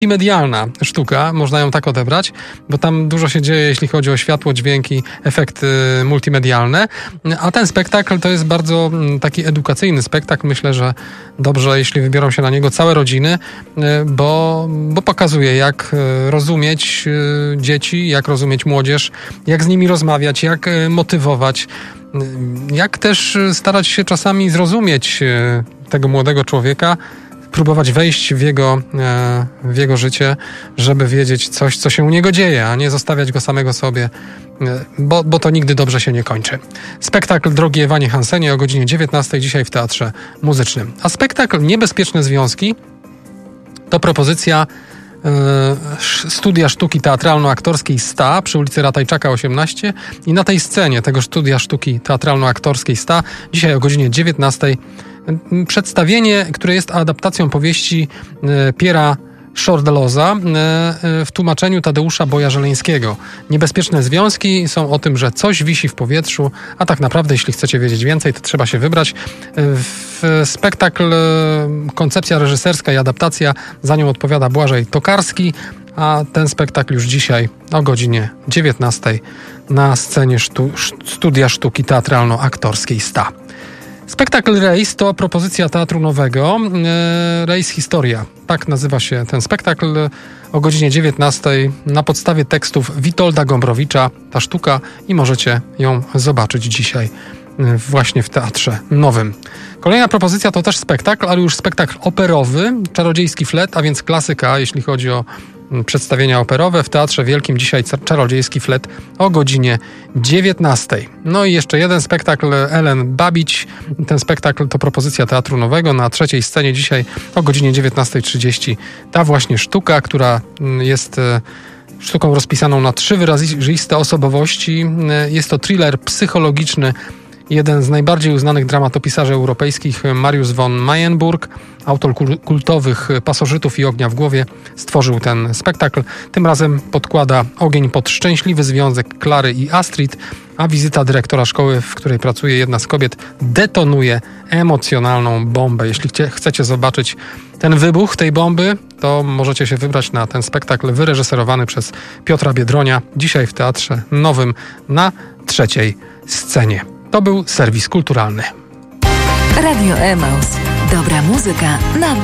multimedialna sztuka, można ją tak odebrać, bo tam dużo się dzieje, jeśli chodzi o światło, dźwięki, efekty multimedialne, a ten spektakl to jest bardzo taki edukacyjny spektakl. Myślę, że dobrze, jeśli wybiorą się na niego całe rodziny, bo pokazuje, jak rozumieć dzieci, jak rozumieć młodzież, jak z nimi rozmawiać, jak motywować, jak też starać się czasami zrozumieć tego młodego człowieka, próbować wejść w jego życie, żeby wiedzieć coś, co się u niego dzieje, a nie zostawiać go samego sobie, bo to nigdy dobrze się nie kończy. Spektakl Drogi Ewanie Hansenie o godzinie 19 dzisiaj w Teatrze Muzycznym. A spektakl Niebezpieczne Związki to propozycja studia sztuki teatralno-aktorskiej STA przy ulicy Ratajczaka 18 i na tej scenie tego studia sztuki teatralno-aktorskiej STA dzisiaj o godzinie 19 przedstawienie, które jest adaptacją powieści Pierre'a Szordeloza w tłumaczeniu Tadeusza Boja-Żeleńskiego. Niebezpieczne związki są o tym, że coś wisi w powietrzu, a tak naprawdę, jeśli chcecie wiedzieć więcej, to trzeba się wybrać. Spektakl, koncepcja reżyserska i adaptacja, za nią odpowiada Błażej Tokarski, a ten spektakl już dzisiaj o godzinie 19 na scenie studia sztuki teatralno-aktorskiej STA. Spektakl Rejs to propozycja teatru nowego. Rejs Historia. Tak nazywa się ten spektakl. O godzinie 19 na podstawie tekstów Witolda Gombrowicza ta sztuka i możecie ją zobaczyć dzisiaj właśnie w Teatrze Nowym. Kolejna propozycja to też spektakl, ale już spektakl operowy. Czarodziejski flet, a więc klasyka, jeśli chodzi o przedstawienia operowe. W Teatrze Wielkim dzisiaj Czarodziejski flet o godzinie 19. No i jeszcze jeden spektakl Ellen Babić. Ten spektakl to propozycja Teatru Nowego na trzeciej scenie dzisiaj o godzinie 19:30. Ta właśnie sztuka, która jest sztuką rozpisaną na 3 wyraziste osobowości. Jest to thriller psychologiczny. Jeden z najbardziej uznanych dramatopisarzy europejskich, Mariusz von Mayenburg, autor kultowych Pasożytów i Ognia w głowie, stworzył ten spektakl. Tym razem podkłada ogień pod szczęśliwy związek Klary i Astrid, a wizyta dyrektora szkoły, w której pracuje jedna z kobiet, detonuje emocjonalną bombę. Jeśli chcecie zobaczyć ten wybuch tej bomby, to możecie się wybrać na ten spektakl wyreżyserowany przez Piotra Biedronia, dzisiaj w Teatrze Nowym na trzeciej scenie. To był serwis kulturalny. Radio Emaus. Dobra muzyka na